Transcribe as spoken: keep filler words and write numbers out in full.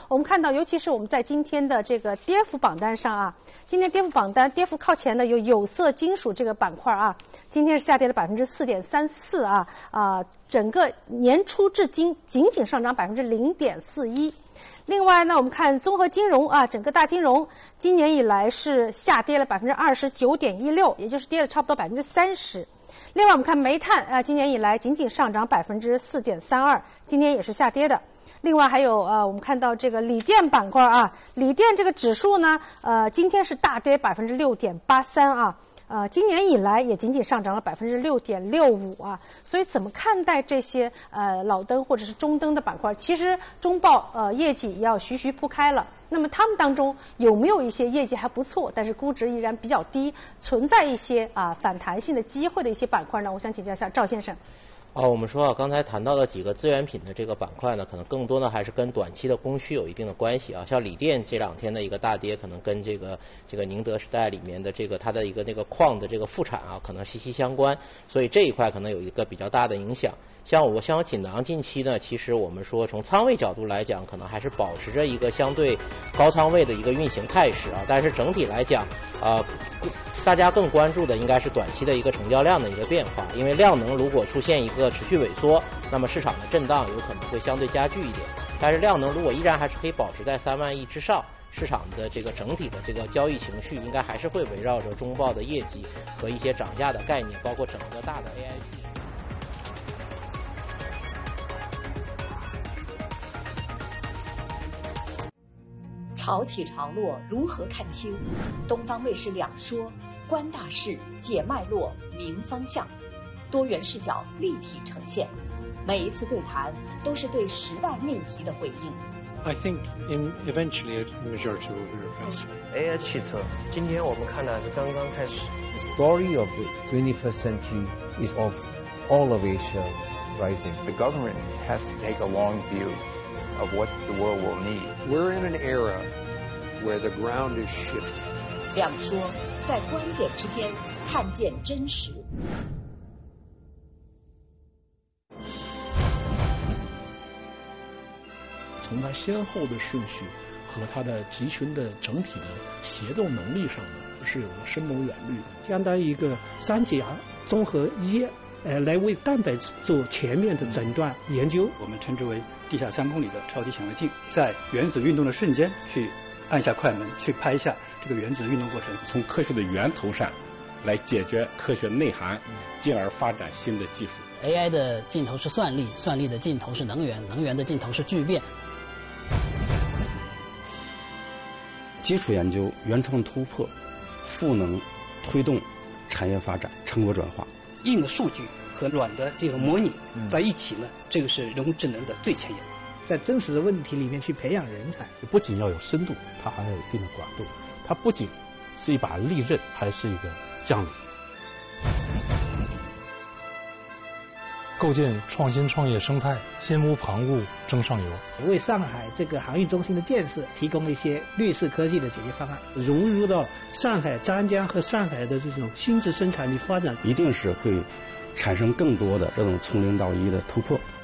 我们看到，尤其是我们在今天的这个跌幅榜单上啊，今天跌幅榜单跌幅靠前的有有色金属这个板块啊，今天是下跌了百分之四点三四啊啊，整个年初至今仅仅上涨百分之零点四一。另外呢，我们看综合金融啊，整个大金融今年以来是下跌了百分之二十九点一六，也就是跌了差不多百分之三十。另外我们看煤炭啊，今年以来仅仅上涨百分之四点三二，今年也是下跌的。另外还有呃，我们看到这个锂电板块啊，锂电这个指数呢，呃，今天是大跌百分之六点八三啊。呃，今年以来也仅仅上涨了百分之六点六五啊，所以怎么看待这些呃老灯或者是中灯的板块？其实中报呃业绩要徐徐铺开了，那么他们当中有没有一些业绩还不错，但是估值依然比较低，存在一些啊、呃、反弹性的机会的一些板块呢？我想请教一下赵先生。 哦，我们说啊，刚才谈到的几个资源品的这个板块呢，可能更多的还是跟短期的供需有一定的关系啊。像锂电这两天的一个大跌，可能跟这个这个宁德时代里面的这个它的一个那个矿的这个复产啊，可能息息相关，所以这一块可能有一个比较大的影响。像我像锦囊近期呢，其实我们说从仓位角度来讲，可能还是保持着一个相对高仓位的一个运行态势啊。但是整体来讲，啊、呃，大家更关注的应该是短期的一个成交量的一个变化，因为量能如果出现一个持续萎缩，那么市场的震荡有可能会相对加剧一点。但是量能如果依然还是可以保持在三万亿之上，市场的这个整体的这个交易情绪应该还是会围绕着中报的业绩和一些涨价的概念，包括整个大的 A I 趋势。 潮起潮落，如何看清？东方卫视两说，观大势，解脉络，明方向，多元视角立体呈现。每一次对谈都是对时代命题的回应。 I think in eventually a majority will be replaced. A I 汽车，今天我们看的是刚刚开始。 The story of the twenty-first century is of all of Asia rising. The government has to take a long view of what the world will need. We're in an era where the ground is shifting. 两说，在观点之间看见真实。 从它先后的顺序和它的集群的整体的协同能力上呢，是有了深谋远虑的。 相当于一个三甲综合医，呃，来为蛋白质做全面的诊断研究。 我们称之为地下三公里的超级显微镜，在原子运动的瞬间去按下快门，去拍下这个原子运动过程， 从科学的源头上来解决科学内涵，进而发展新的技术。 A I 的尽头是算力，算力的尽头是能源，能源的尽头是聚变。 基础研究、原创突破、赋能、推动产业发展、成果转化。 硬的数据和软的这个模拟在一起呢，这个是人工智能的最前沿。 在真实的问题里面去培养人才， 不仅要有深度，它还要有一定的广度。它不仅是一把利刃，还是一个将领。 构建创新创业生态，心无旁骛争上游， 为上海这个航运中心的建设提供了一些绿色科技的解决方案，融入到上海张江和上海的这种新质生产力发展， 一定是会产生更多的这种从零到一的突破。